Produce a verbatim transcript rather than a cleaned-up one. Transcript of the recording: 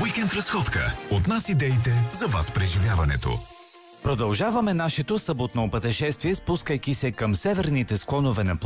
Уикенд в разходка. От нас идеите, за вас преживяването. Продължаваме нашето съботно пътешествие, спускайки се към северните склонове на планета